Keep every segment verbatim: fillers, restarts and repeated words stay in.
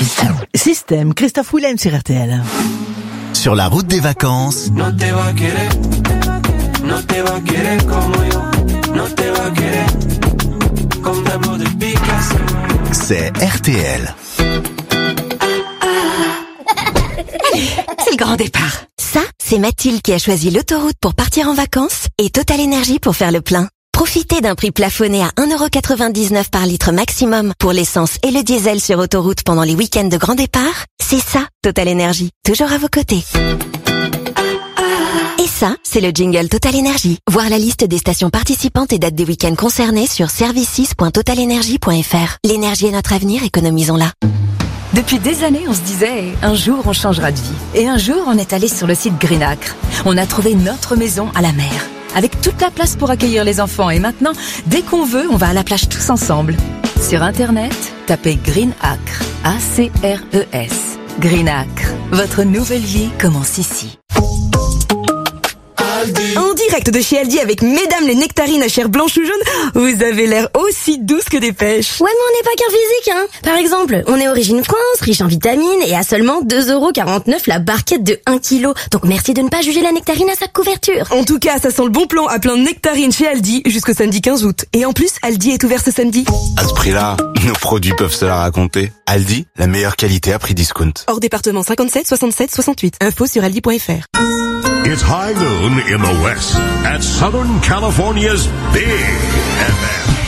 Système. Système, Christophe Willem sur R T L. Sur la route des vacances. No te va a querer, no te va a querer como yo, no te va a querer comme Pablo de Picasso. C'est R T L. C'est le grand départ. Ça, c'est Mathilde qui a choisi l'autoroute pour partir en vacances et Total Énergie pour faire le plein. Profitez d'un prix plafonné à un euro quatre-vingt-dix-neuf par litre maximum pour l'essence et le diesel sur autoroute pendant les week-ends de grand départ. C'est ça, Total Énergie. Toujours à vos côtés. Et ça, c'est le jingle Total Énergie. Voir la liste des stations participantes et dates des week-ends concernés sur services point total énergie point f r. L'énergie est notre avenir, économisons-la. Depuis des années, on se disait, un jour on changera de vie. Et un jour, on est allé sur le site Green Acre. On a trouvé notre maison à la mer, avec toute la place pour accueillir les enfants. Et maintenant, dès qu'on veut, on va à la plage tous ensemble. Sur Internet, tapez Green Acre, A C R E S. Green Acre, votre nouvelle vie commence ici. En direct de chez Aldi avec Mesdames les nectarines à chair blanche ou jaune, vous avez l'air aussi douce que des pêches. Ouais, mais on n'est pas qu'un physique, hein. Par exemple, on est Origine France, riche en vitamines et à seulement deux euros quarante-neuf la barquette de un kilo. Donc merci de ne pas juger la nectarine à sa couverture. En tout cas, ça sent le bon plan à plein de nectarines chez Aldi jusqu'au samedi quinze août. Et en plus, Aldi est ouvert ce samedi. À ce prix-là, nos produits peuvent se la raconter. Aldi, la meilleure qualité à prix discount. Hors département cinquante-sept soixante-sept soixante-huit. Info sur aldi point f r. It's high noon in the West at Southern California's Big F M.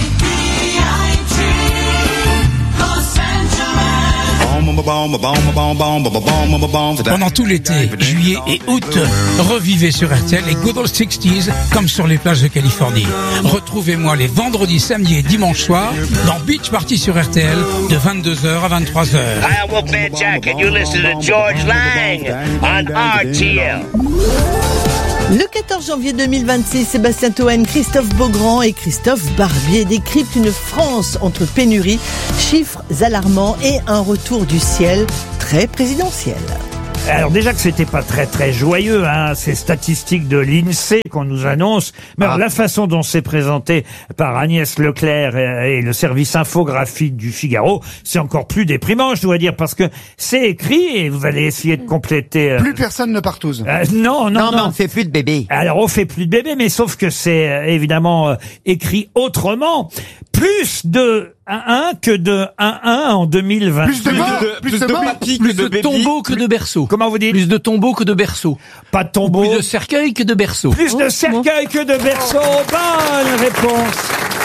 Pendant tout l'été, juillet et août, revivez sur R T L les Good Old sixties comme sur les plages de Californie. Retrouvez-moi les vendredis, samedis et dimanches soirs dans Beach Party sur R T L de vingt-deux heures à vingt-trois heures. Hi, I'm Wolfman Jack and you listen to George Lang on R T L. Le quatorze janvier deux mille vingt-six, Sébastien Toen, Christophe Beaugrand et Christophe Barbier décryptent une France entre pénuries, chiffres alarmants et un retour du ciel très présidentiel. Alors déjà que c'était pas très très joyeux, hein, ces statistiques de l'INSEE qu'on nous annonce, mais ah. alors, la façon dont c'est présenté par Agnès Leclerc et, et le service infographique du Figaro, c'est encore plus déprimant, je dois dire, parce que c'est écrit et vous allez essayer de compléter. Euh, plus personne ne partouze. Euh, non, non, non, non. mais on fait plus de bébés. Alors on fait plus de bébés, mais sauf que c'est euh, évidemment euh, écrit autrement. Plus de un un que de un un en deux mille vingt. Plus de morts, plus, plus de, de papy, plus de, de tombeaux que de berceaux. Comment vous dites? Plus de tombeaux que de berceaux. Pas de tombeaux. Plus de cercueils que de berceaux. Plus de cercueils que de berceaux. Bonne réponse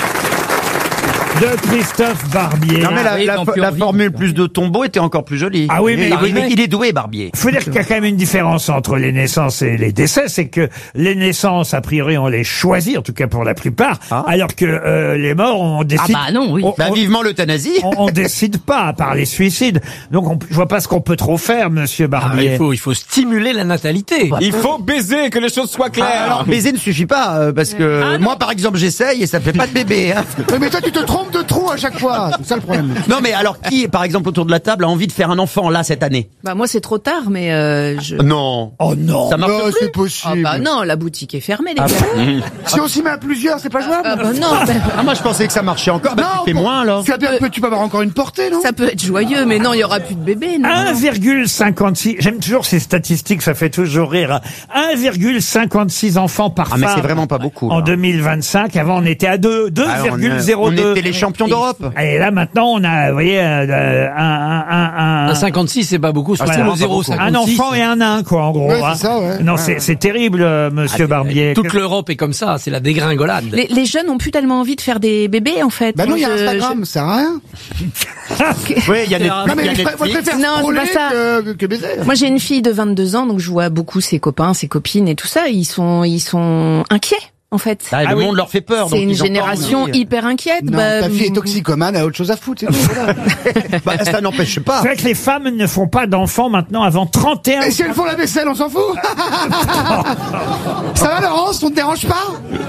de Christophe Barbier. Non mais la, la, la, la formule plus de tombeaux était encore plus jolie. Ah oui, mais, il, il, il est doué, Barbier. Faut dire qu'il y a quand même une différence entre les naissances et les décès, c'est que les naissances, a priori, on les choisit, en tout cas pour la plupart, ah. alors que euh, les morts, on décide. Ah bah non, oui. On, bah vivement l'euthanasie. On, on décide pas, à part les suicides. Donc on, je vois pas ce qu'on peut trop faire, Monsieur Barbier. Ah, il faut, il faut stimuler la natalité. Ouais. Il faut baiser, que les choses soient claires. Ah, alors baiser ne suffit pas, euh, parce que ah, moi, par exemple, j'essaye et ça fait pas de bébé. Hein. Mais toi, tu te trompes de trou à chaque fois. C'est ça le problème. Non, mais alors qui, par exemple, autour de la table, a envie de faire un enfant là cette année? Bah moi, c'est trop tard, mais euh, je. Non. Oh non. Ça marche non, plus. C'est possible. Ah bah non, la boutique est fermée, les ah gars. Mmh. Si on s'y met à plusieurs, c'est pas jouable. Ah bah non. Bah... Ah moi, je pensais que ça marchait encore. Bah non, tu fais bon, moins là. Tu, as, tu peux avoir encore une portée, non? Ça peut être joyeux, mais non, il y aura plus de bébés. un virgule cinquante-six. J'aime toujours ces statistiques, ça fait toujours rire. un virgule cinquante-six enfants par femme. Ah mais c'est vraiment pas beaucoup. En deux mille vingt-cinq. Avant, on était à deux virgule zéro deux. On était les champions d'Europe. Et là, maintenant, on a, vous voyez, euh, un, un, un, un cinquante-six, c'est pas beaucoup. Voilà, le zéro cinquante-six. Un enfant et un nain, quoi, en gros. Ouais, hein. c'est ça, ouais. Non, ouais, c'est, ouais. c'est terrible, euh, Monsieur ah, Barbier. Toute l'Europe est comme ça, c'est la dégringolade. Les, les jeunes ont plus tellement envie de faire des bébés, en fait. Bah non, il y a je, Instagram, je... ça sert à rien. Oui, il y a des. Non mais je préfère non, c'est pas ça. Que, que baiser. Moi, j'ai une fille de vingt-deux ans, donc je vois beaucoup ses copains, ses copines et tout ça. Ils sont, ils sont inquiets. En fait. Ah, ah le oui. monde leur fait peur. C'est une génération hyper inquiète. Non, bah, ta fille est toxicomane, elle a autre chose à foutre. Bah, ça n'empêche pas. C'est vrai que les femmes ne font pas d'enfants maintenant avant trente et un. Et si elles font la vaisselle, on s'en fout. Ça va, Laurence, on te dérange pas?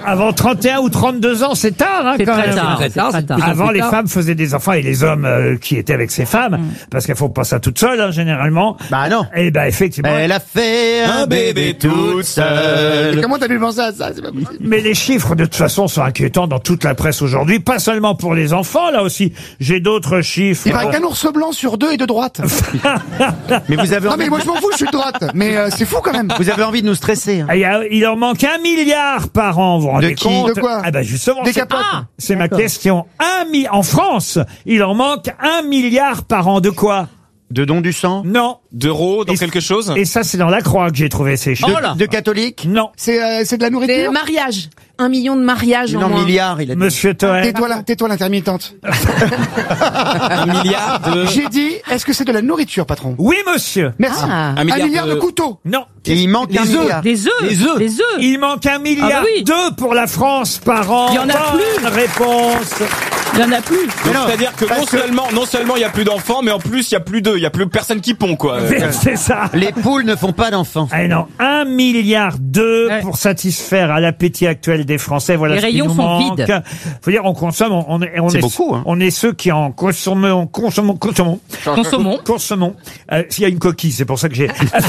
Avant trente et un ou trente-deux ans, c'est tard, hein, C'est quand très même. tard, c'est très tard, c'est de plus en Avant, plus les tard. femmes faisaient des enfants et les hommes euh, qui étaient avec ces femmes, parce qu'elles font pas ça toutes seules, hein, généralement. Bah non. Et ben effectivement. Elle a fait un bébé toute seule. Comment t'as pu penser à ça? C'est pas possible. Mais les chiffres, de toute façon, sont inquiétants dans toute la presse aujourd'hui, pas seulement pour les enfants, là aussi. J'ai d'autres chiffres. Il paraît qu'un ours blanc sur deux est de droite. Mais vous avez Non envie mais moi je m'en fous, je suis de droite. Mais euh, c'est fou quand même. Vous avez envie de nous stresser. Hein. Ah, Il, y a- il en manque un milliard par an, vous vous rendez De qui compte? De quoi Ah ben justement, Des c'est, capotes. Ah, c'est ma question. Un mi- en France, il en manque un milliard par an. De quoi? De don du sang? Non. D'euros dans Et- quelque chose? Et ça, c'est dans la Croix que j'ai trouvé ces chiffres. De, de catholiques? Non. C'est euh, c'est de la Des nourriture. mariages. Un million de mariages en Non, moins. milliard, il a dit. Monsieur Toen. Tais-toi là, tais-toi l'intermittente. Un milliard de... J'ai dit, est-ce que c'est de la nourriture, patron? Oui, monsieur. Merci. Ah. Un milliard, de... couteaux. Non. Et il manque un milliard. Des œufs. Des œufs. Des œufs. Il manque un milliard Ah bah oui. deux pour la France par an. Il y en a Bonne plus. réponse. Il y en a plus. Donc, non, c'est-à-dire que parce non que- seulement, non seulement il y a plus d'enfants, mais en plus il y a plus de, il y a plus personne qui pond, quoi. Euh, C'est ça. Les poules ne font pas d'enfants. Ah non, un milliard deux Ouais. pour satisfaire à l'appétit actuel des Français. Voilà Les ce qui rayons nous sont manque. vides. Faut dire, on consomme, on, on est, on C'est est, beaucoup, hein. on est ceux qui en consommons, consommons, consommons, Consommons. consommons. Euh, S'il y a une coquille, c'est pour ça que j'ai.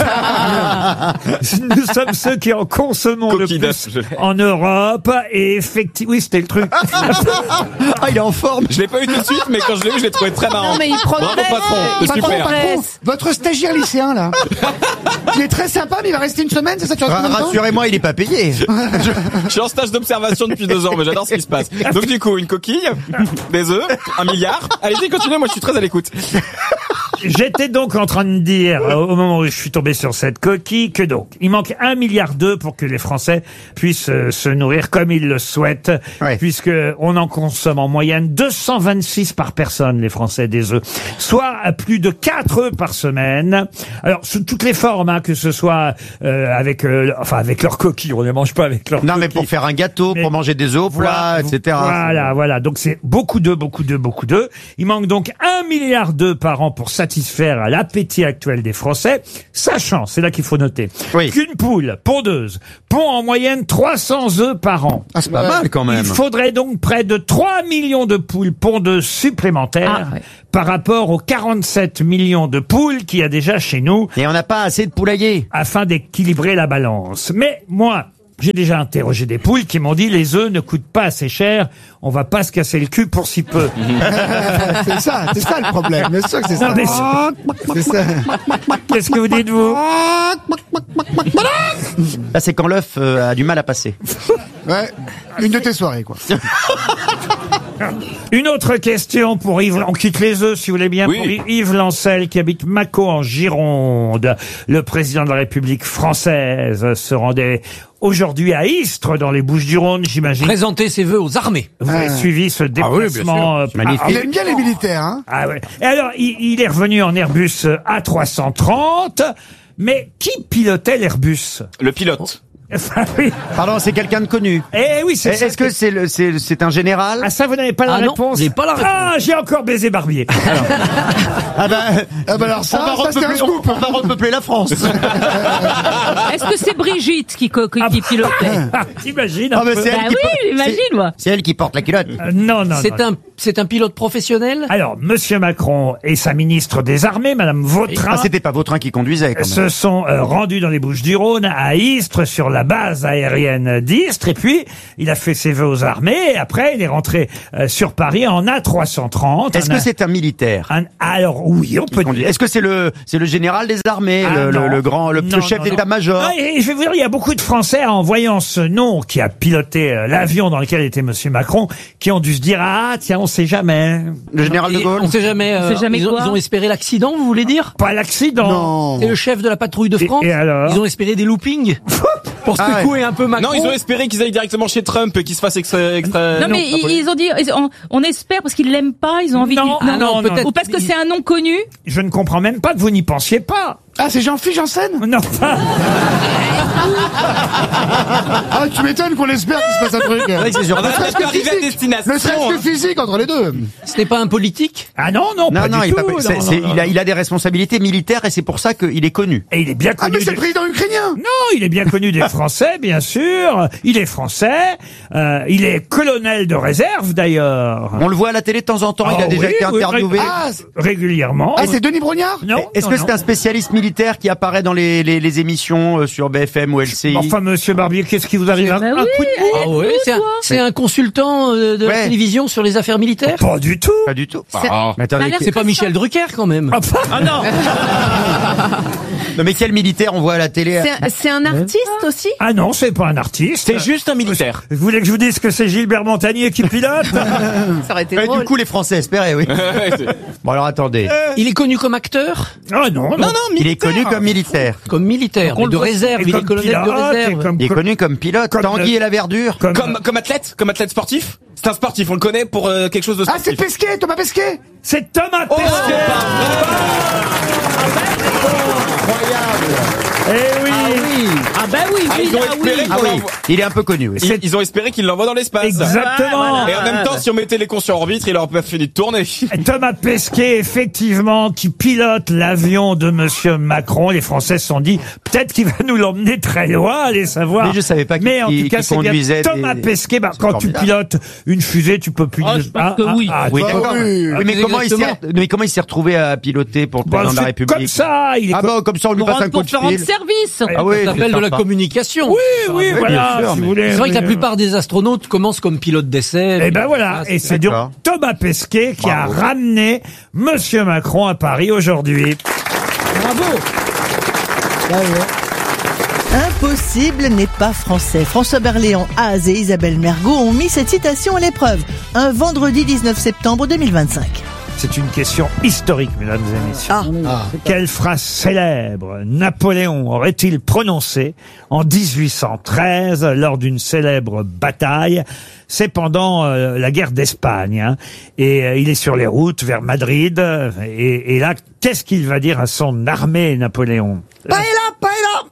Nous sommes ceux qui en consommons Coquille le d'œuf, plus je l'ai. en Europe et effectivement, oui, c'était le truc. Ah, il est en forme. Je l'ai pas eu tout de suite, mais quand je l'ai eu, je l'ai trouvé très marrant. Non, mais il Bravo progresse. patron, Il c'est Patron, super. patron, votre stagiaire lycéen là. Il est très sympa, mais il va rester une semaine, c'est ça que tu restes Ra- combien de temps? Rassurez-moi, il est pas payé. Je suis en stage d'observation depuis deux ans, mais j'adore ce qui se passe. Donc du coup, une coquille, des œufs, un milliard. Allez-y, continuez, moi je suis très à l'écoute. J'étais donc en train de dire, euh, au moment où je suis tombé sur cette coquille, que donc, il manque un milliard deux pour que les Français puissent euh, se nourrir comme ils le souhaitent, Ouais. puisque on en consomme en moyenne deux cent vingt-six par personne, les Français, des œufs, soit à plus de quatre œufs par semaine. Alors, sous toutes les formes, hein, que ce soit euh, avec, euh, enfin, avec leur coquille, on ne les mange pas avec leur Non, mais coquille. pour faire un gâteau, Mais pour manger des œufs au plat, Voilà, et cetera. Voilà, voilà. Donc c'est beaucoup d'œufs, beaucoup d'œufs, beaucoup d'œufs. Il manque donc un milliard d'œufs par an pour satisfaire à l'appétit actuel des Français, sachant, c'est là qu'il faut noter, Oui. qu'une poule pondeuse pond en moyenne trois cents œufs par an. Ah, c'est pas mal quand même. Il faudrait donc près de trois millions de poules pondeuses supplémentaires Ah, ouais. par rapport aux quarante-sept millions de poules qu'il y a déjà chez nous, Et on n'a pas assez de poulailler. afin d'équilibrer la balance. Mais moi, j'ai déjà interrogé des poules qui m'ont dit les œufs ne coûtent pas assez cher, on va pas se casser le cul pour si peu. C'est ça, c'est ça le problème. Bien sûr que c'est ça. Non, mais c'est- C'est ça. Qu'est-ce que vous dites, vous? Là, c'est quand l'œuf euh, a du mal à passer. Ouais. Une de tes soirées, quoi. Une autre question pour Yves, on quitte les œufs si vous voulez bien, Oui. pour Yves Lancel qui habite Mâcon en Gironde. Le président de la République française se rendait aujourd'hui à Istres dans les Bouches-du-Rhône, j'imagine. Présenter ses vœux aux armées. Vous avez Ouais. suivi ce Ah oui, bien sûr. déplacement. euh, Magnifique. ah, Il aime bien les militaires, hein. Ah ouais. Et alors, il, il est revenu en Airbus A trois cent trente, mais qui pilotait l'Airbus? Le pilote. Enfin, oui. Pardon, c'est quelqu'un de connu. Eh oui, c'est ça. Est-ce que c'est le, c'est, c'est un général? Ah ça, vous n'avez pas la Ah non, réponse? j'ai pas la réponse. Ah, j'ai encore baisé Barbier. Ah bah, Ah bah alors on ça, va ça c'est un repeupler, scoop. on va repeupler la France. Est-ce que c'est Brigitte qui, co- qui pilotait? Ah, t'imagines un Ah, mais peu. c'est elle Bah qui oui, porte- j'imagine, c'est- moi. C'est elle qui porte la culotte. Euh, non, non, C'est non. un, c'est un pilote professionnel. Alors, Monsieur Macron et sa ministre des Armées, Madame Vautrin, Ah, c'était pas Vautrin qui conduisait, quand même. se sont euh, rendus dans les Bouches-du-Rhône, à Istres, sur la base aérienne d'Istres, et puis il a fait ses vœux aux armées, et après il est rentré euh, sur Paris en A trois cent trente. Est-ce Un- que c'est un militaire? un- Alors oui, on peut qui conduit dire. Est-ce que c'est le, c'est le général des armées, Ah, le, non. le, le grand, le, Non, le chef non, non. d'état-major? Ah, et je vais vous dire, il y a beaucoup de Français, en voyant ce nom qui a piloté euh, l'avion dans lequel était Monsieur Macron, qui ont dû se dire, ah tiens, on sait jamais. Le général de Et Gaulle? on sait jamais. On sait jamais ils, ont, quoi. ils ont espéré l'accident, vous voulez dire? Pas l'accident. Non. C'est le chef de la patrouille de Et- France. et alors Ils ont espéré des loopings pour Ah ouais. secouer un peu Macron. Non, ils ont espéré qu'ils aillent directement chez Trump et qu'ils se fassent extra... extra... Non, mais pas ils, possible. ils ont dit, ils- on, on espère parce qu'ils l'aiment pas, ils ont envie Non, qu'il... ah non, non. Ou parce que c'est un nom connu. Je ne comprends même pas que vous n'y pensiez pas. Ah, c'est Jean-Philippe Janssen? Non. Ah, tu m'étonnes qu'on espère qu'il se passe un truc. C'est vrai que c'est sûr. On va Ne serait-ce peut-être que arriver à physique. destination. Ne serait-ce que hein. physique entre les deux. Ce n'est pas un politique. Ah non, non, Non, pas non, du il, est tout. pas- c'est- Non, c'est- non, il a, non. il a des responsabilités militaires et c'est pour ça qu'il est connu. Et il est bien Ah, connu. mais c'est le de- président ukrainien. Italien. Non, il est bien connu des Français, bien sûr. Il est français. Euh, il est colonel de réserve, d'ailleurs. On le voit à la télé de temps en temps, il a Oh déjà oui, été oui, interviewé. ré- Ah, régulièrement. Ah, c'est Denis Brognard? Non. Est-ce non, que non. c'est un spécialiste militaire qui apparaît dans les, les, les émissions euh, sur B F M ou L C I? Enfin, monsieur Barbier, qu'est-ce qui vous arrive? Un, un coup de mou? Ah oui, c'est un, c'est un consultant euh, de la Ouais. télévision sur les affaires militaires. Pas du tout. Pas du tout. C'est- Ah. Mais attendez, C'est pas Michel Drucker quand même. Ah non. non, mais quel militaire on voit à la télé? C'est un- C'est un artiste aussi? Ah non, c'est pas un artiste. C'est juste un militaire. Vous voulez que je vous dise que c'est Gilbert Montagnier qui pilote? Ça aurait été Ouais, drôle. du coup, les Français espéraient, oui. Bon, alors attendez. Il est connu comme acteur? Ah non, non. non, Il est connu comme militaire. Comme militaire, mais de réserve. Et Il est comme colonel de pilote, et réserve. comme- Il est connu comme pilote. Comme Tanguy le- et la verdure. Comme, Comme, comme athlète, comme athlète sportif. C'est un sportif, on le connaît pour euh, quelque chose de Ah, c'est sportif. Pesquet, Thomas Pesquet. c'est Thomas Oh, Pesquet. Eh oui. Ah ben oui, Ah, oui, ils ont là, espéré oui. Ah qu'on oui, l'envoie- il est un peu connu, oui. Ils, ils ont espéré qu'ils l'envoient dans l'espace. Exactement. Et en même temps, si on mettait les cons sur orbite, il aurait pas fini de tourner. Thomas Pesquet, effectivement, qui pilote l'avion de Monsieur Macron. Les Français se sont dit, peut-être qu'il va nous l'emmener très loin, allez savoir. Mais je savais pas qu'il- Mais en qu'il- tout cas, qu'il c'est bien conduisait Thomas des- Pesquet. Bah, C'est quand tu formidable. pilotes une fusée, tu peux plus. Ah, je pense que oui. Oui, bah d'accord. oui. Oui, mais comment il s'est, Exactement. mais comment il s'est retrouvé à piloter pour le Bah, président de la c'est République? comme ça. Il est Ah co- bah, comme ça, on lui Pour passe un rendre, coup pour de faire rendre fil. service. Ah oui, Ça s'appelle c'est de la sympa. communication. Oui, oui, bien voilà. sûr, si mais- vous voulez. C'est vrai que la mais- plupart des astronautes commencent comme pilotes d'essai. Eh ben voilà, Ah, et c'est donc d'accord. Thomas Pesquet qui Bravo. a ramené Monsieur Macron à Paris aujourd'hui. Bravo. Impossible n'est pas français. François Berléand, Az et Isabelle Mergo ont mis cette citation à l'épreuve. Un vendredi dix-neuf septembre deux mille vingt-cinq. C'est une question historique, mesdames et messieurs. Ah. Quelle phrase célèbre Napoléon aurait-il prononcée en dix-huit cent treize lors d'une célèbre bataille? C'est pendant euh, la guerre d'Espagne. Hein. Et euh, il est sur les routes vers Madrid. euh, Et, et là, qu'est-ce qu'il va dire à son armée, Napoléon? Paella, paella.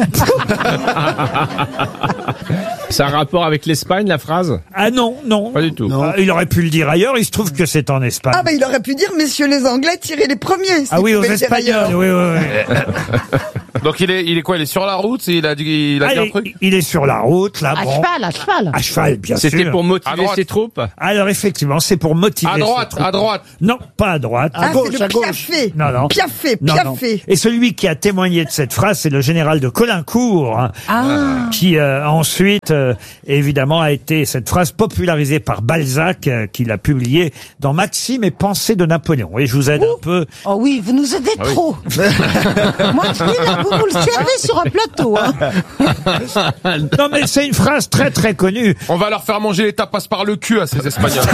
C'est un rapport avec l'Espagne, la phrase? Ah non, non. Pas du tout. Ah, il aurait pu le dire ailleurs, il se trouve que c'est en Espagne. Ah bah il aurait pu dire messieurs les Anglais, tirez les premiers. Ah oui, aux Espagnols, oui, oui, oui. Donc il est, il est quoi? Il est sur la route et il a dit, il a dit Ah, un il- truc? il est sur la route, là. À bon. cheval, à cheval. À cheval, bien sûr. C'était pour À motiver droite. ses troupes? Alors effectivement, c'est pour motiver. À droite, ses troupes. à droite. Non, pas à droite. Ah, c'est le piaffé. Non, non. Piaffé, Non, non. piaffé. Et celui qui a témoigné de cette phrase, c'est le général de Colincourt, hein, Ah. qui euh, ensuite, euh, évidemment, a été cette phrase popularisée par Balzac, euh, qu'il a publiée dans Maxime et Pensées de Napoléon. Et je vous aide un peu. Oh oui, vous nous aidez Ah oui. trop. Moi, je dis, là, vous nous le servez sur un plateau. Hein. Non, mais c'est une phrase très très connue. On va leur faire manger les tapas par le cul à ces Espagnols.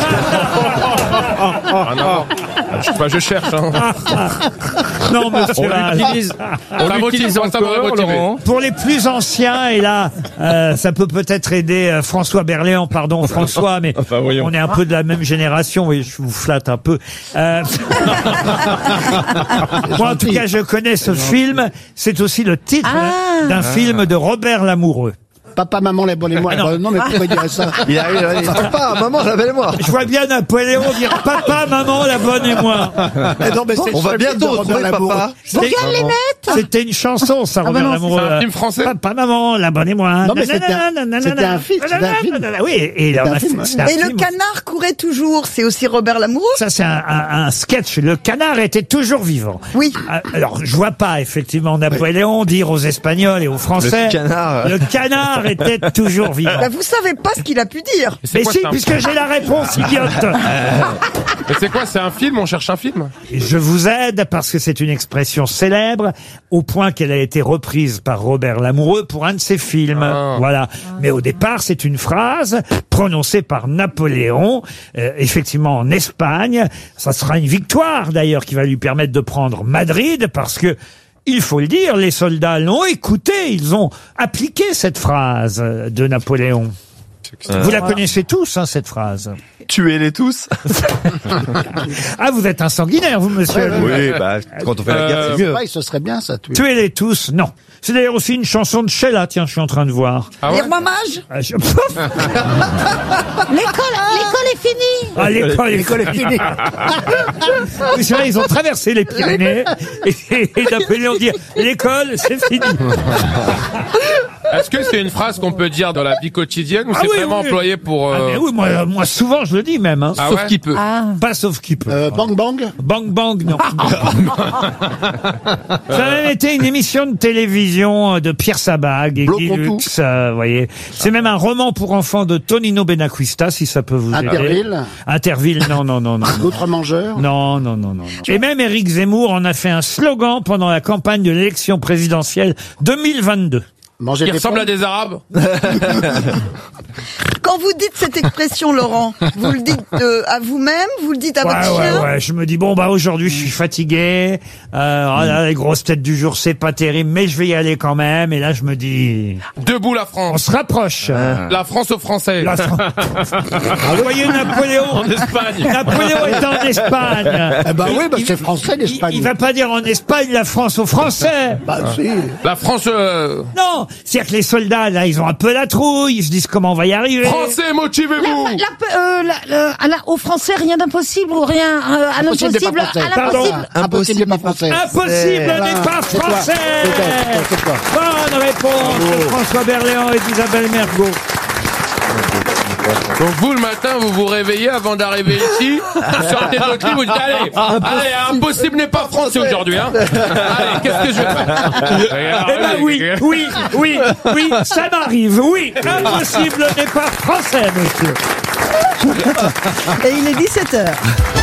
Ah non, je, bah, je cherche. Hein. Non, monsieur On Haas. l'utilise. On Ça l'utilise motive encore, encore, motiver. Laurent. Pour les plus anciens, et là, euh, ça peut peut-être aider euh, François Berléand, pardon François, mais voyons. on est un peu de la même génération, oui, je vous flatte un peu. Euh, Moi, en tout cas, je connais ce film. C'est aussi le titre Ah. d'un Ah. film de Robert Lamoureux. Papa, maman, les bons et moi. Ah, non. non. mais pourquoi dire ça? Il a eu, papa, maman, la moi. Je vois bien Napoléon dire papa, maman, la bonne et moi. Eh non, mais c'est On va le bientôt film de Robert retrouver Lamoureux. papa. Vous vient de les mettre. C'était une chanson, ça, Ah bah Robert non, Lamoureux. c'est un film français. Papa, maman, la bonne et moi. Non, mais c'était un- Nanana, c'était un film, c'était un film. nanana. Oui, et il en C'était un a fait- film, c'était un Et le film. canard courait toujours, c'est aussi Robert Lamoureux. Ça, c'est un, un- un sketch. Le canard était toujours vivant. Oui. Ah, alors, je vois pas, effectivement, Napoléon dire aux Espagnols et aux Français. Le canard. Le canard était toujours vivant. Bah, vous savez pas ce qu'il a pu dire. Mais quoi, si, c'est un- puisque j'ai la réponse, idiote. Mais c'est quoi? C'est un film? On cherche un film? Et je vous aide parce que c'est une expression célèbre au point qu'elle a été reprise par Robert Lamoureux pour un de ses films. Ah. Voilà. Mais au départ, c'est une phrase prononcée par Napoléon, euh, effectivement en Espagne. Ça sera une victoire d'ailleurs qui va lui permettre de prendre Madrid parce que il faut le dire, les soldats l'ont écouté, ils ont appliqué cette phrase de Napoléon. Vous la connaissez tous, hein, cette phrase. Tuez-les tous. Ah, vous êtes un sanguinaire, vous, monsieur. Oui, bah, quand on fait la guerre, c'est mieux. Ouais, ce serait bien, ça. Tuer. Tuez-les tous, non. C'est d'ailleurs aussi une chanson de Sheila, tiens, je suis en train de voir. Ah ouais. Les rois mages. Ah, je- L'école, l'école est finie. Ah, l'école, l'école est finie. Oui, c'est vrai, ils ont traversé les Pyrénées et, et, et Napoléon dit l'école, c'est fini. Est-ce que c'est une phrase qu'on peut dire dans la vie quotidienne ou Ah c'est oui, vraiment oui. employé pour... Ah, euh, mais oui, moi, moi, souvent, je le dis même. Hein. Ah Sauf ouais qui peut. Ah. Pas sauf qui peut. Euh, bang bang. Bang bang, non. Ça a même été une émission de télévision de Pierre Sabag et Guy Blocontou. Lux, euh, vous voyez. C'est même un roman pour enfants de Tonino Benacquista, si ça peut vous aider. Interville. Interville, non, non, non, non. non. L'autre mangeur. Non, non, non, non. non. Et même Éric Zemmour en a fait un slogan pendant la campagne de l'élection présidentielle deux mille vingt-deux. Manger Qui des ressemble pommes. à des Arabes. Quand vous dites cette expression, Laurent, vous le dites euh, à vous-même, vous le dites à Ouais, votre ouais, chien. ouais. Je me dis, bon, bah, aujourd'hui, je suis fatigué. Euh, oh là, les grosses têtes du jour, c'est pas terrible, mais je vais y aller quand même. Et là, je me dis, Debout la on France. se rapproche. La France aux Français. La Fran- Vous voyez Napoléon En Espagne. Napoléon est en Espagne. Eh ben Il- oui, bah, il- c'est français, il, l'Espagne. il va pas dire en Espagne la France aux Français. Bah, si. La France... euh, Non, c'est-à-dire que les soldats, là, ils ont un peu la trouille. Ils se disent comment on va y arriver. Français, motivez-vous. La, euh, la, la- à la- aux Français, rien d'impossible ou rien euh, à Impossible n'est pas l'impossible, français. à Pardon. l'impossible. Impossible n'est pas français. Impossible Voilà. n'est pas C'est toi. français. C'est toi, c'est toi, c'est toi. Bonne réponse de François Berléand et d'Isabelle Mergo. Donc vous, le matin, vous vous réveillez avant d'arriver ici, vous sortez de votre lit, vous dites, allez, allez, impossible n'est pas français aujourd'hui, hein. Allez, qu'est-ce que je vais faire? Eh ben oui, oui, oui, oui, ça m'arrive, oui. Impossible n'est pas français, monsieur. Et il est dix-sept heures.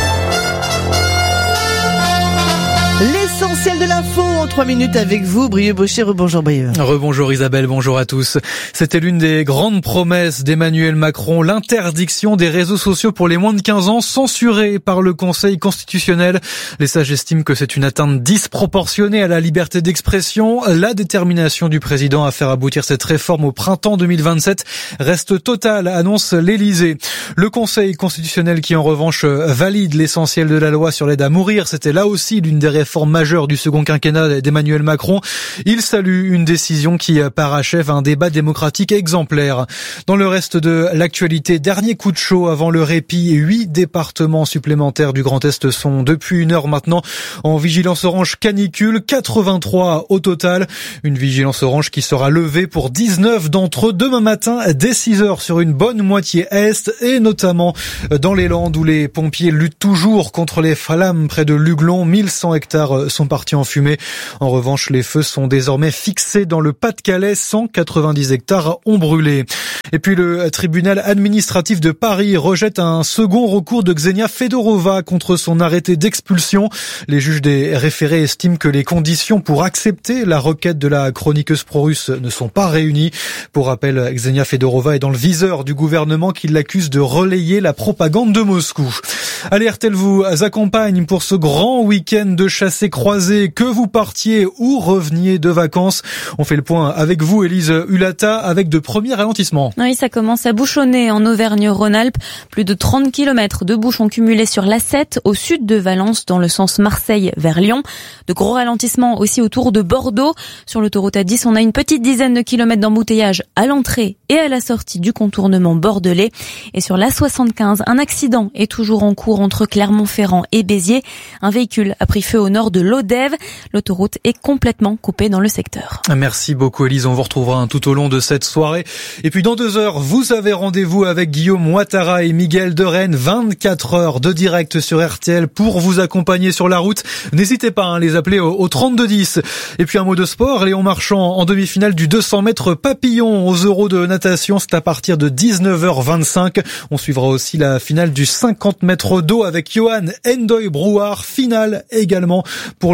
L'essentiel de l'info en trois minutes avec vous, Brieux Baucher. Rebonjour Brieux. Rebonjour Isabelle, bonjour à tous. C'était l'une des grandes promesses d'Emmanuel Macron, l'interdiction des réseaux sociaux pour les moins de quinze ans, censurée par le Conseil constitutionnel. Les sages estiment que c'est une atteinte disproportionnée à la liberté d'expression. La détermination du président à faire aboutir cette réforme au printemps deux mille vingt-sept reste totale, annonce l'Élysée. Le Conseil constitutionnel qui en revanche valide l'essentiel de la loi sur l'aide à mourir, c'était là aussi l'une des réformes majeure du second quinquennat d'Emmanuel Macron. Il salue une décision qui parachève un débat démocratique exemplaire. Dans le reste de l'actualité, dernier coup de chaud avant le répit. Huit départements supplémentaires du Grand Est sont depuis une heure maintenant en vigilance orange canicule, quatre-vingt-trois au total. Une vigilance orange qui sera levée pour dix-neuf d'entre eux demain matin dès six heures sur une bonne moitié est et notamment dans les Landes où les pompiers luttent toujours contre les flammes près de Luglon. mille cent hectares sont partis en fumée. En revanche, les feux sont désormais fixés dans le Pas-de-Calais. cent quatre-vingt-dix hectares ont brûlé. Et puis le tribunal administratif de Paris rejette un second recours de Ksenia Fedorova contre son arrêté d'expulsion. Les juges des référés estiment que les conditions pour accepter la requête de la chroniqueuse pro-russe ne sont pas réunies. Pour rappel, Ksenia Fedorova est dans le viseur du gouvernement qui l'accuse de relayer la propagande de Moscou. Allez, R T L vous accompagne pour ce grand week-end de chassés croisés, que vous partiez ou reveniez de vacances. On fait le point avec vous, Élise Hulata, avec de premiers ralentissements. Oui, ça commence à bouchonner en Auvergne-Rhône-Alpes. Plus de trente kilomètres de bouchons cumulés sur l'A sept au sud de Valence dans le sens Marseille vers Lyon. De gros ralentissements aussi autour de Bordeaux. Sur l'autoroute A dix, on a une petite dizaine de kilomètres d'embouteillage à l'entrée et à la sortie du contournement bordelais. Et sur l'A soixante-quinze, un accident est toujours en cours entre Clermont-Ferrand et Béziers. Un véhicule a pris feu au nord de l'Odève. L'autoroute est complètement coupée dans le secteur. Merci beaucoup Élise, on vous retrouvera tout au long de cette soirée. Et puis dans deux heures, vous avez rendez-vous avec Guillaume Ouattara et Miguel de Rennes. vingt-quatre heures de direct sur R T L pour vous accompagner sur la route. N'hésitez pas à les appeler au, au trente-deux dix. Et puis un mot de sport, Léon Marchand en demi-finale du deux cents mètres papillon aux Euros de natation. C'est à partir de dix-neuf heures vingt-cinq. On suivra aussi la finale du cinquante mètres d'eau avec Johan Endoy Brouard. Finale également pour le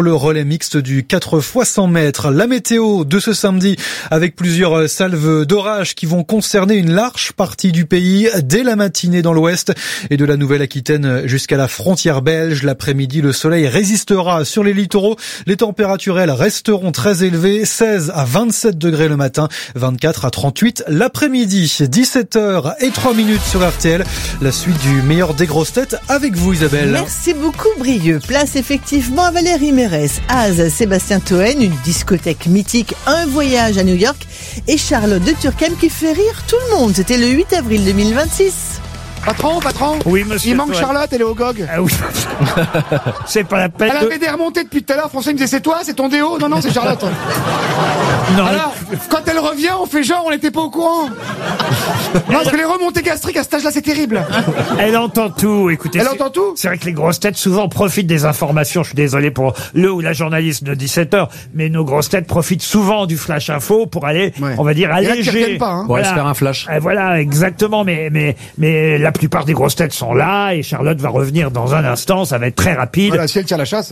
le relais mixte du quatre fois cent mètres. La météo de ce samedi avec plusieurs salves d'orage qui vont concerner une large partie du pays dès la matinée dans l'ouest et de la Nouvelle-Aquitaine jusqu'à la frontière belge. L'après-midi, le soleil résistera sur les littoraux. Les températures, elles, resteront très élevées. seize à vingt-sept degrés le matin, vingt-quatre à trente-huit l'après-midi. dix-sept heures et trois minutes sur R T L. La suite du meilleur des grosses têtes avec vous, Isabelle. Merci beaucoup, Brieux. Place effectivement à Valérie Mérès, Az, Sébastien Toen, une discothèque mythique, un voyage à New York et Charlotte de Turckheim qui fait rire tout le monde. C'était le huit avril deux mille vingt-six. Patron, patron. Oui, monsieur. Il manque Toen. Charlotte, elle est au G O G. Ah oui. C'est pas la peine. Elle de- avait des remontées depuis tout à l'heure. François il me disait c'est toi, c'est ton déo. Non, non, c'est Charlotte. Non, Alors, quand elle revient, on fait genre, on n'était pas au courant. Non, parce que les remontées gastriques à cet âge-là, c'est terrible. Elle entend tout, écoutez. Elle c'est- entend tout C'est vrai que les grosses têtes souvent profitent des informations. Je suis désolé pour le ou la journaliste de dix-sept heures, mais nos grosses têtes profitent souvent du flash info pour aller, on va dire, Il y en a qui alléger. reviennent pas, hein. Pour aller se faire un flash. Euh, Voilà, exactement. Mais, mais, mais la plupart des grosses têtes sont là et Charlotte va revenir dans un instant. Ça va être très rapide. Voilà, si elle tire la chasse.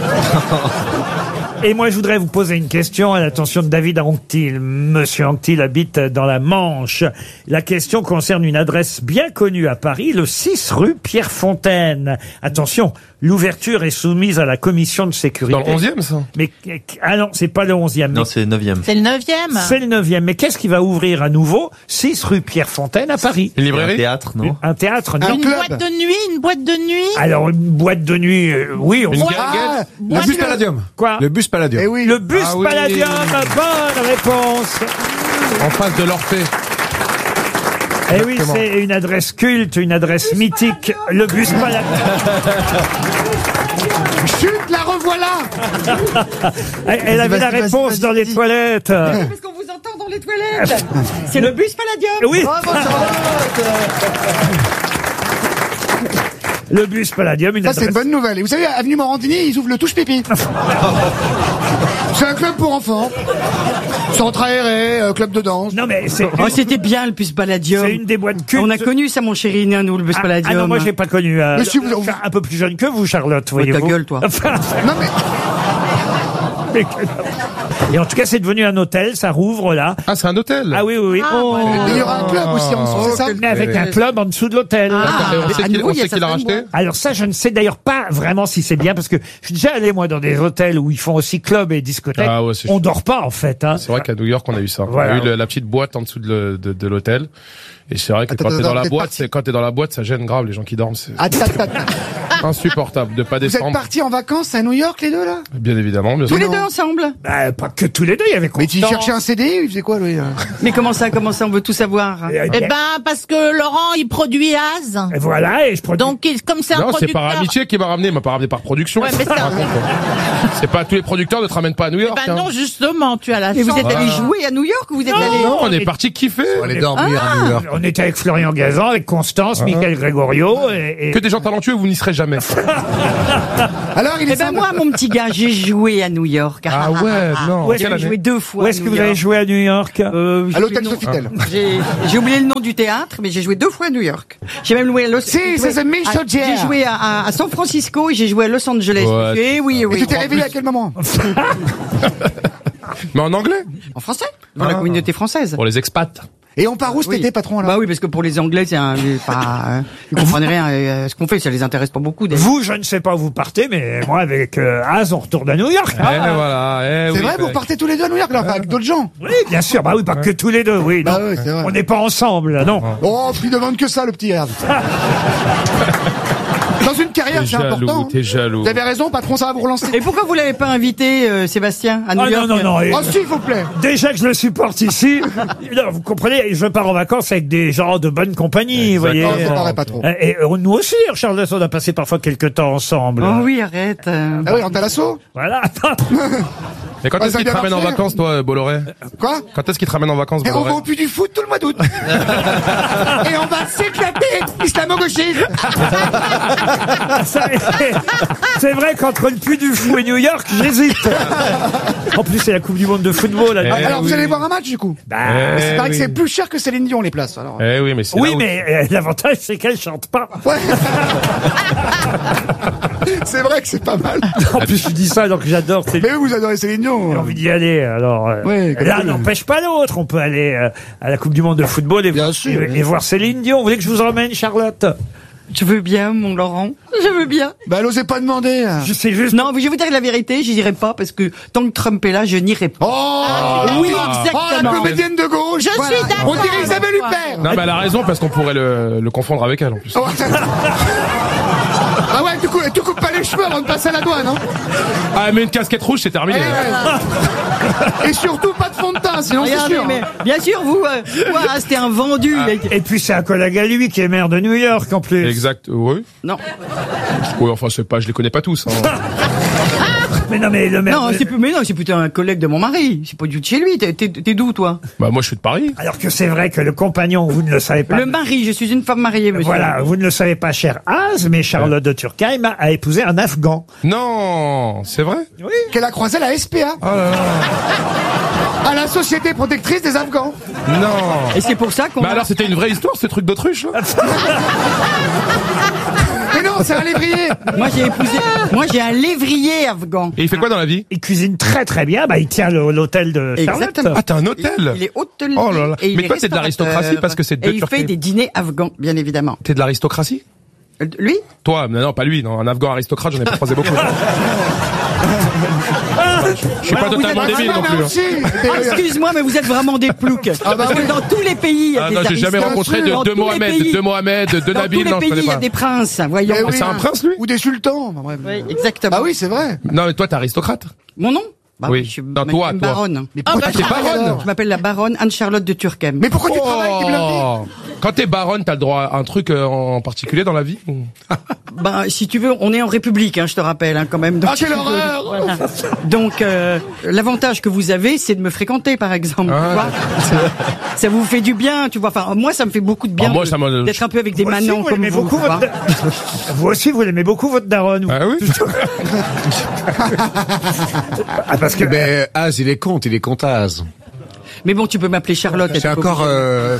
Et moi, je voudrais vous poser une question à l'attention de David Anctil. Monsieur Anctil habite dans la Manche. La question concerne une adresse bien connue à Paris, le six rue Pierrefontaine. Attention, l'ouverture est soumise à la commission de sécurité. Dans le onzième, ça? Mais, ah non, c'est pas le onzième. Non, c'est neuvième. C'est le neuvième. C'est le neuvième. Mais qu'est-ce qui va ouvrir à nouveau six rue Pierrefontaine à Paris? Une librairie? Un théâtre, non? Un théâtre, non. Une boîte de nuit, une boîte de nuit. Alors, une boîte de nuit, euh, oui. On Une voit- guinguette? Boîte Le bus de- Palladium. Quoi? Le bus Palladium. Eh oui. Le bus Ah oui. Palladium, bonne réponse. En face de l'Orphée. Eh oui, Exactement. c'est une adresse culte, une adresse mythique, le bus Palladium. Chut, la revoilà. Elle, elle avait la Vas-y, vas-y, réponse vas-y, dans les vas-y. toilettes. Parce qu'on vous entend dans les toilettes. C'est le bus Palladium. Oui, Bravo, Charlotte. le bus Palladium, une Ça, c'est une adresse. bonne nouvelle. Et vous savez, avenue Morandini, ils ouvrent le touche-pipi. C'est un club pour enfants. Centre aéré, euh, club de danse. Non mais c'est Oh, c'était bien le bus Palladium. c'est une des boîtes cultes. On a connu ça, mon chéri, nous, le bus Ah, Palladium. ah non, moi j'ai pas connu. euh, Mais si vous- enfin, un peu plus jeune que vous, Charlotte, voyez-vous. ta gueule, toi. Enfin, Non, mais mais que- Et en tout cas, c'est devenu un hôtel, ça rouvre là. Ah, c'est un hôtel? Ah oui, oui, oui. Oh. il y aura un club aussi en dessous, c'est ça? Mais avec un club en dessous de l'hôtel. D'accord. Et on sait à qui, nouveau, on il y a sait qui l'a certaines racheté? Alors ça, je ne sais d'ailleurs pas vraiment si c'est bien parce que je suis déjà allé moi dans des hôtels où ils font aussi club et discothèque. Ah ouais, c'est on chou- dort pas en fait. Hein. C'est vrai qu'à New York, on a eu ça. Voilà. On a eu le- la petite boîte en dessous de, le- de, de l'hôtel. Et c'est vrai que Attends, quand t'es attends, dans la t'es boîte, parti. c'est, quand t'es dans la boîte, ça gêne grave les gens qui dorment. C'est Attends, attends, attends. insupportable de pas Vous êtes descendre. partis en vacances à New York, les deux, là? Bien évidemment, bien Tous sûr. les deux ensemble. Bah, pas que tous les deux, il y avait Mais tu Constance. cherchais un C D, il faisait quoi, lui? là Mais comment ça, comment ça, on veut tout savoir. Eh Eh bien, ben, parce que Laurent, il produit Az. et voilà, et je produis. Donc, il- comme c'est un Non, c'est producteur. par amitié qu'il m'a ramené, il m'a pas ramené par production. Ouais, mais ça- Raconte, quoi. C'est pas tous les producteurs ne te ramènent pas à New York. Ben hein. non, justement, tu as la Mais chance. vous êtes allé Voilà. jouer à New York ou vous êtes Non. allé... Non, on est parti kiffer. On allait dormir à New York. On était avec Florian Gazan, avec Constance, Michael Gregorio et, et- Que des gens talentueux, vous n'y serez jamais. Alors, il est Eh ben simple. moi, mon petit gars, j'ai joué à New York. Ah ouais, non. Où est-ce Quelle J'ai année joué deux fois. Où à est-ce que New vous avez York. joué à New York? Euh, j'ai À l'hôtel oublié le nom. Sofitel. J'ai j'ai oublié le nom du théâtre, mais j'ai joué deux fois à New York. J'ai même joué à Los Si, j'ai c'est joué The Michel à- Jerry. J'ai joué à, à- à San Francisco et j'ai joué à Los Angeles. Ouais, Eh oui, Et oui. tu t'es En réveillé plus- à quel moment? Mais en anglais. En français, dans la communauté française. Pour les expats. Et on part où cet Oui. été, patron, alors? Bah oui, parce que pour les Anglais, c'est un, c'est pas, euh, ils comprennent rien à ce qu'on fait, ça les intéresse pas beaucoup. d'ailleurs. Vous, je ne sais pas où vous partez, mais moi, avec euh, Az, on retourne à New York. Eh voilà, eh C'est oui, vrai, vous bah, partez tous les deux à New York, là, enfin, avec d'autres gens? Oui, bien sûr. Bah oui, pas que tous les deux, oui. Bah non. oui, c'est vrai. On n'est pas ensemble, non. Oh, plus de vente que ça, le petit, regarde. Dans une carrière, T'es c'est important. jaloux, hein. t'es jaloux. Vous avez raison, patron, ça va vous relancer. Et pourquoi vous l'avez pas invité, euh, Sébastien, à New Ah York? non, non, non. et- Oh, s'il vous plaît. Déjà que je le supporte ici, non, vous comprenez, je pars en vacances avec des gens de bonne compagnie, vous voyez. Oh, c'est pareil, patron. Et, et, euh, nous aussi, Charles, on a passé parfois quelques temps ensemble. Oh oui, arrête. euh. Ah oui, en talasso? Voilà. Et quand Ouais, est-ce ça qu'il te vient ramène en d'Archer. vacances, toi, Bolloré? Quoi? Quand est-ce qu'il te ramène en vacances, Et on va Bolloré? au puits du foot tout le mois d'août. Et on va s'éclater, islamo-gauchisme. Ça, c'est vrai qu'entre le Puy du Fou et New York, j'hésite. En plus, c'est la Coupe du Monde de football. là. Eh Alors, vous oui. allez voir un match, du coup? Bah, Eh C'est vrai que oui. c'est plus cher que Céline Dion, les places. Alors. Eh oui, mais c'est oui, là où- mais euh, l'avantage, c'est qu'elle chante pas. Ouais. C'est vrai que c'est pas mal. En plus, je dis ça, donc j'adore. C'est Mais vous adorez Céline Dion. J'ai envie d'y aller. Alors, euh, Ouais, comme l'un ça. n'empêche pas l'autre. On peut aller euh, à la Coupe du Monde de football et, Bien sûr. et, et voir Céline Dion. Vous voulez que je vous emmène, Charlotte? Je veux bien, mon Laurent. Je veux bien. Bah, elle osait pas demander. Je sais juste. Non, mais je vais vous dire la vérité, j'y irai pas parce que tant que Trump est là, je n'irai pas. Oh Oui, Oh, la exactement. comédienne de gauche. Je suis d'accord. On dirait Isabelle Huppert. Non, mais elle a raison parce qu'on pourrait le, le confondre avec elle en plus. Oh. Ah ouais, tu coupes, tu coupes pas les cheveux avant de passer à la douane, hein. Ah, mais une casquette rouge, c'est terminé. Eh ouais. Et surtout pas de fond de teint, sinon c'est Regardez, sûr. mais bien sûr, vous, euh, voilà, c'était un vendu. Et puis c'est un collègue à lui qui est maire de New York en plus. Exact, oui. Non. Oui, enfin, c'est pas, je les connais pas tous. Hein. Mais non, mais le maire. Non, de- c'est plus, mais non, c'est plutôt un collègue de mon mari. C'est pas du tout de chez lui. T'es, t'es, t'es d'où, toi? Bah, moi, je suis de Paris. Alors que c'est vrai que le compagnon, vous ne le savez pas. Le mari, je suis une femme mariée, monsieur. Voilà, vous ne le savez pas, cher Az, mais Charlotte de Turckheim a, a épousé un Afghan. Non, c'est vrai? Oui. Qu'elle a croisé la S P A. Oh là là. À la Société Protectrice des Afghans. Non. Et c'est pour ça qu'on. Mais alors, c'était une vraie histoire, ce truc d'autruche, là? Mais non, c'est un lévrier. Moi, j'ai épousé. Moi, j'ai un lévrier afghan. Et il fait quoi dans la vie? Il cuisine très très bien. Bah, il tient le- l'hôtel de Charlotte. Exactement. Ah, t'as un hôtel? Il est hôtelier. Oh là là. et il Mais est toi, t'es de l'aristocratie restaurateur. parce que c'est de Et il Turquie. fait des dîners afghans, bien évidemment. T'es de l'aristocratie? Euh, Lui? Toi, non, non, pas lui, non. Un Afghan aristocrate, j'en ai pas croisé beaucoup. Je suis pas Alors, vous totalement êtes débile non plus. hein. Aussi. Ah, excuse-moi, mais vous êtes vraiment des ploucs. Ah bah Parce que oui. dans tous les pays, il y a Ah des non, j'ai jamais aristocrates. rencontré de, Dans de tous les Mohamed, pays- de Mohamed, de Dans Nabil, tous les non, je pays, connais il y a pas. des princes, voyons. Eh oui, c'est un hein. prince, lui? Ou des sultans. Enfin, bref. Oui, exactement. Ah oui, c'est vrai. Non, mais toi, t'es aristocrate. Mon nom? Bah, Oui. Je suis Non, ma- toi, une toi. baronne. Mais Ah, pourquoi bah, tu t'es travailles, baronne. alors Je m'appelle la baronne Anne-Charlotte de Turckheim. Mais pourquoi tu travailles, t'es blindé? Oh. Quand t'es baronne, t'as le droit à un truc euh, en particulier dans la vie? ou- Ben, si tu veux, on est en République, hein, je te rappelle, hein, quand même. Donc, Ah, quelle horreur. Voilà. Donc, euh, l'avantage que vous avez, c'est de me fréquenter, par exemple. Ah. Tu vois ça vous fait du bien, tu vois. Enfin, moi, ça me fait beaucoup de bien Ah, moi, de- ça me- d'être un peu avec des Vous aussi, manants vous comme l'aimez vous. beaucoup, tu vois. votre... vous aussi, vous l'aimez beaucoup, votre daronne. vous. Ah oui? Ah, parce que... Mais Az, il est comte, il est comtase. Mais bon, tu peux m'appeler Charlotte. C'est t'es pas encore... obligé. Euh...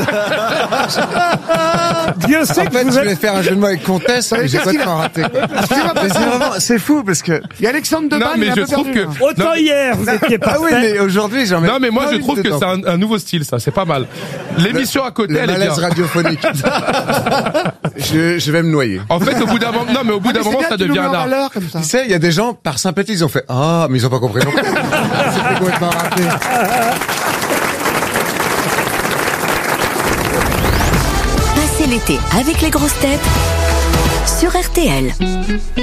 Dieu sait En que fait, vous je êtes... voulais faire un jeu de mots avec comtesse, mais j'ai qu'est-ce qu'il a- complètement raté. Excusez-moi, Mais c'est vraiment, c'est fou parce que... Il y a Alexandre Non, Deballe, il mais est un je peu trouve perdu, que. hein. Autant Non. hier, vous étiez pas Ah oui, mais aujourd'hui, j'en mets Non, mais moi, pas je une trouve que dedans. c'est un, un nouveau style, ça. C'est pas mal. L'émission à côté, Le elle est bien. malaise radiophonique. je, je vais me noyer. En fait, au bout d'un moment, non, mais au bout Ah, d'un mais c'est moment, bien, ça tu nous devient mets un en art. valeur comme ça. Tu sais, il y a des gens, par sympathie, ils ont fait « Ah, mais ils ont pas compris non plus. » C'était complètement raté. Passez l'été avec les grosses têtes sur R T L.